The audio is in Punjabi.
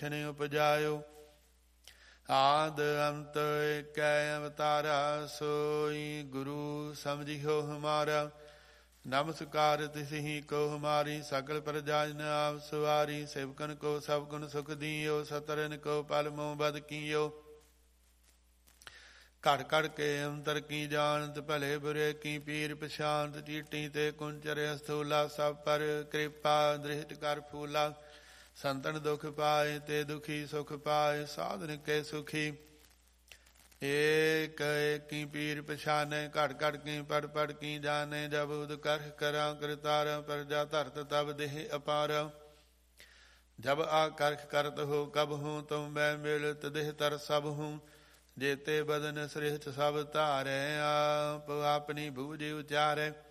ਠਨ ਉਪਜਾਇਓ। ਆਦ ਅੰਤ ਏਕੈ ਅਵਤਾਰਾ, ਸੋਈ ਗੁਰੂ ਸਮਝਿਓ ਹਮਾਰਾ। ਨਮਸਕਾਰ ਤਿਸਹੀ ਕੋ ਹਮਾਰੀ, ਸਕਲ ਪ੍ਰਜਾ ਜਨ ਆਪ ਸਵਾਰੀ। ਸੇਵਕਨ ਕੋ ਸਭ ਗੁਣ ਸੁਖ ਦੀਓ, ਸਤਰਨ ਕੋ ਪਲ ਮੋਹ ਬਦ ਕੀਓ। ਘੜ ਘੜ ਕੇ ਅੰਤਰ ਕੀ ਜਾਣਤ, ਭਲੇ ਬੁਰੇ ਕੀ ਪੀਰ ਪਛਾਨਤ। ਚੀਟੀ ਤੇ ਕੁੰਚਰ ਅਸਥੂਲਾ, ਸਭ ਪਰ ਕਿਰਪਾ ਦ੍ਰਿਸ਼ਟ ਕਰ ਫੂਲਾ। ਸੰਤਨ ਦੁਖ ਪਾਏ ਤੇ ਦੁਖੀ ਸੁਖ ਪਾਏ, ਸਾਧਨ ਕੇ ਸੁਖੀ। ਏਕ ਏਕੀ ਪੀਰ ਪਛਾਨੇ, ਘੜ ਘੜ ਕੀ ਪੜ ਪੜ ਕੀ ਜਾਣੇ। ਜਬ ਉਦ ਕਰਹ ਕਰਾਂ ਕਰਤਾਰ, ਪ੍ਰਜਾ ਧਰਤ ਤਬ ਦੇਹ ਅਪਾਰ। ਜਬ ਆ ਕਰਖ ਕਰਤ ਹੋ ਕਬ ਹੂੰ, ਤੁਮ ਮੈਂ ਮਿਲਤ ਦੇਹ ਤਰ ਸਭ ਹੂੰ। जेते बदन श्रेष्ठ सब धारे, आप अपनी भूज उचारे।